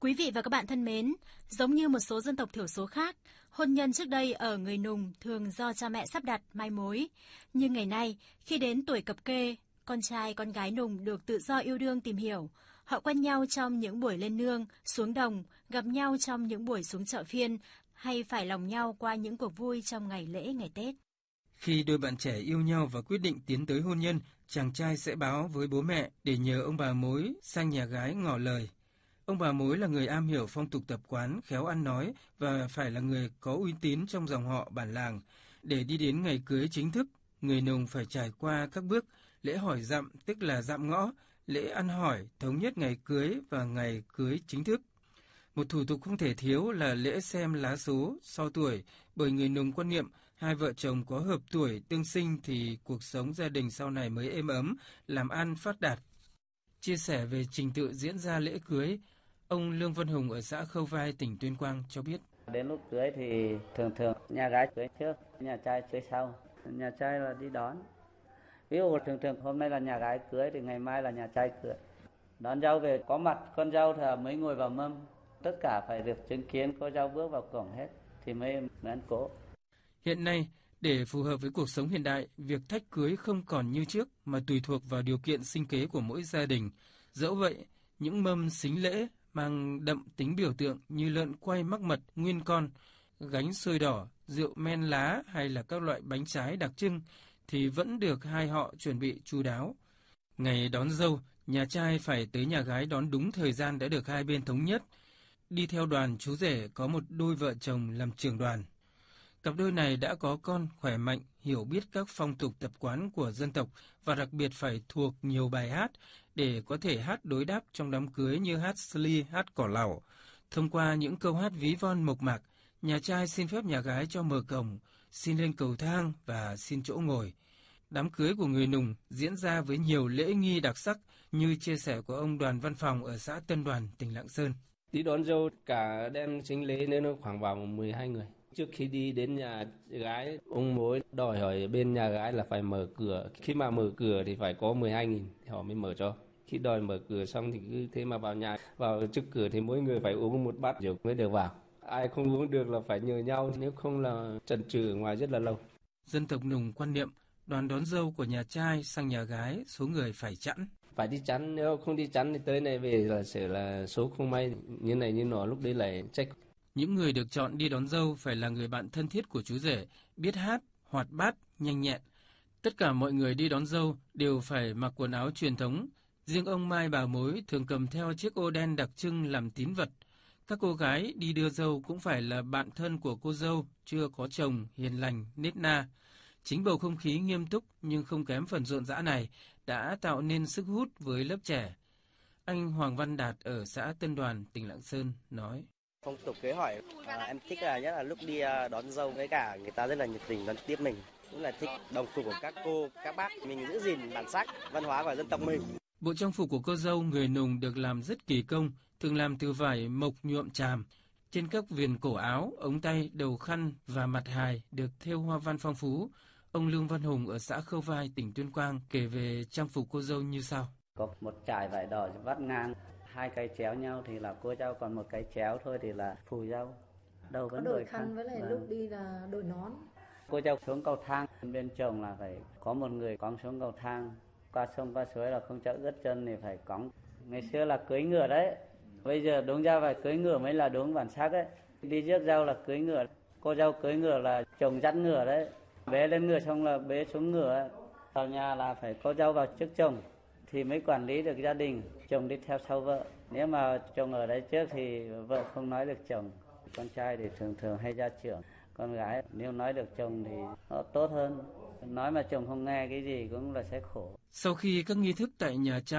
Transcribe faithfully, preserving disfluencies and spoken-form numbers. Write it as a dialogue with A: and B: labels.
A: Quý vị và các bạn thân mến, giống như một số dân tộc thiểu số khác, hôn nhân trước đây ở người Nùng thường do cha mẹ sắp đặt mai mối. Nhưng ngày nay, khi đến tuổi cập kê, con trai con gái Nùng được tự do yêu đương tìm hiểu. Họ quen nhau trong những buổi lên nương, xuống đồng, gặp nhau trong những buổi xuống chợ phiên, hay phải lòng nhau qua những cuộc vui trong ngày lễ ngày Tết.
B: Khi đôi bạn trẻ yêu nhau và quyết định tiến tới hôn nhân, chàng trai sẽ báo với bố mẹ để nhờ ông bà mối sang nhà gái ngỏ lời. Ông bà mối là người am hiểu phong tục tập quán, khéo ăn nói và phải là người có uy tín trong dòng họ bản làng. Để đi đến ngày cưới chính thức, người Nùng phải trải qua các bước lễ hỏi dặm, tức là dạm ngõ, lễ ăn hỏi, thống nhất ngày cưới và ngày cưới chính thức. Một thủ tục không thể thiếu là lễ xem lá số, so tuổi, bởi người Nùng quan niệm hai vợ chồng có hợp tuổi tương sinh thì cuộc sống gia đình sau này mới êm ấm, làm ăn phát đạt. Chia sẻ về trình tự diễn ra lễ cưới, ông Lương Văn Hùng ở xã Khâu Vai, tỉnh Tuyên Quang cho biết.
C: Đến lúc cưới thì thường thường nhà gái cưới trước, nhà trai cưới sau. Nhà trai là đi đón. Ví dụ thường thường hôm nay là nhà gái cưới thì ngày mai là nhà trai cưới. Đón dâu về có mặt con dâu thì mới ngồi vào mâm. Tất cả phải được chứng kiến cô dâu bước vào cổng hết thì mới ăn cỗ.
B: Hiện nay, để phù hợp với cuộc sống hiện đại, việc thách cưới không còn như trước mà tùy thuộc vào điều kiện sinh kế của mỗi gia đình. Dẫu vậy, những mâm sính lễ mang đậm tính biểu tượng như lợn quay mắc mật nguyên con, gánh xôi đỏ, rượu men lá hay là các loại bánh trái đặc trưng thì vẫn được hai họ chuẩn bị chu đáo. Ngày đón dâu, nhà trai phải tới nhà gái đón đúng thời gian đã được hai bên thống nhất. Đi theo đoàn chú rể có một đôi vợ chồng làm trưởng đoàn. Cặp đôi này đã có con khỏe mạnh, hiểu biết các phong tục tập quán của dân tộc và đặc biệt phải thuộc nhiều bài hát để có thể hát đối đáp trong đám cưới như hát sli, hát cỏ lẩu. Thông qua những câu hát ví von mộc mạc, nhà trai xin phép nhà gái cho mở cổng, xin lên cầu thang và xin chỗ ngồi. Đám cưới của người Nùng diễn ra với nhiều lễ nghi đặc sắc như chia sẻ của ông Đoàn Văn Phòng ở xã Tân Đoàn, tỉnh Lạng Sơn.
D: Đi đón dâu cả đêm sính lễ nên nó khoảng vào mười hai người. Trước khi đi đến nhà gái, ông mối đòi hỏi bên nhà gái là phải mở cửa. Khi mà mở cửa thì phải có mười hai nghìn thì họ mới mở cho. Khi đòi mở cửa xong thì cứ thế mà vào nhà, vào trước cửa thì mỗi người phải uống một bát rượu mới được vào. Ai không uống được là phải nhờ nhau, nếu không là chần chừ ở ngoài rất là lâu.
B: Dân tộc Nùng quan niệm đoàn đón dâu của nhà trai sang nhà gái số người phải chẵn.
D: Phải đi chắn, nếu không đi chắn thì tới này về là sẽ là số không may như này như nọ, lúc đấy lại trách.
B: Những người được chọn đi đón dâu phải là người bạn thân thiết của chú rể, biết hát, hoạt bát, nhanh nhẹn. Tất cả mọi người đi đón dâu đều phải mặc quần áo truyền thống. Riêng ông Mai bà mối thường cầm theo chiếc ô đen đặc trưng làm tín vật. Các cô gái đi đưa dâu cũng phải là bạn thân của cô dâu, chưa có chồng, hiền lành, nết na. Chính bầu không khí nghiêm túc nhưng không kém phần rộn rã này đã tạo nên sức hút với lớp trẻ. Anh Hoàng Văn Đạt ở xã Tân Đoàn, tỉnh Lạng Sơn nói.
E: Phong tục cưới hỏi à, em thích là nhất là lúc đi đón dâu với cả người ta rất là nhiệt tình đón tiếp mình, cũng là thích đồng phục của các cô, các bác, mình giữ gìn bản sắc, văn hóa của dân tộc mình.
B: Bộ trang phục của cô dâu người Nùng được làm rất kỳ công, thường làm từ vải mộc nhuộm tràm. Trên các viền cổ áo, ống tay, đầu khăn và mặt hài được thêu hoa văn phong phú. Ông Lương Văn Hùng ở xã Khâu Vai, tỉnh Tuyên Quang kể về trang phục cô dâu như sau.
C: Có một trải vải đỏ vắt ngang, hai cái chéo nhau thì là cô dâu, còn một cái chéo thôi thì là phù dâu. Đầu vẫn
F: đổi
C: đội
F: khăn,
C: khăn
F: với lại
C: và...
F: lúc đi là đội nón.
C: Cô dâu xuống cầu thang, bên chồng là phải có một người cõng xuống cầu thang. Qua sông qua suối là không cho ướt chân thì phải cõng. Ngày xưa là cưới ngựa đấy. Bây giờ đúng ra phải cưới ngựa mới là đúng bản sắc đấy. Đi rước dâu là cưới ngựa. Cô dâu cưới ngựa là chồng dắt ngựa đấy. Bế lên ngựa xong là bế xuống ngựa. Vào nhà là phải cô dâu vào trước chồng thì mới quản lý được gia đình. Chồng đi theo sau vợ. Nếu mà chồng ở đấy trước thì vợ không nói được chồng. Con trai thì thường thường hay ra trưởng. Con gái nếu nói được chồng thì nó tốt hơn. Nói mà chồng không nghe cái gì cũng là sẽ khổ.
B: Sau khi các nghi thức tại nhà trai